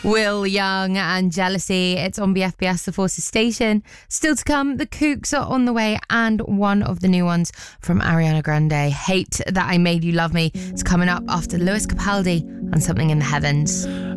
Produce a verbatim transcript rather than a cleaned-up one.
Will Young and Jealousy. It's on B F B S, the Forces station. Still to come, the Kooks are on the way, and one of the new ones from Ariana Grande, Hate That I Made You Love Me, is coming up after Lewis Capaldi and Something in the Heavens.